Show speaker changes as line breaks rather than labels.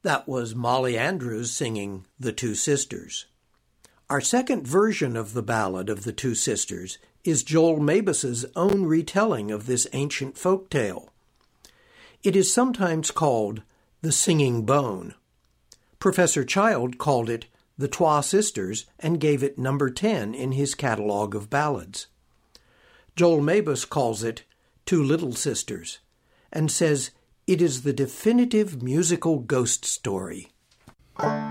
That was Molly Andrews singing The Two Sisters. Our second version of the Ballad of the Two Sisters is Joel Mabus's own retelling of this ancient folk tale. It is sometimes called The Singing Bone. Professor Child called it The Twa Sisters and gave it number 10 in his catalogue of ballads. Joel Mabus calls it Two Little Sisters and says it is the definitive musical ghost story.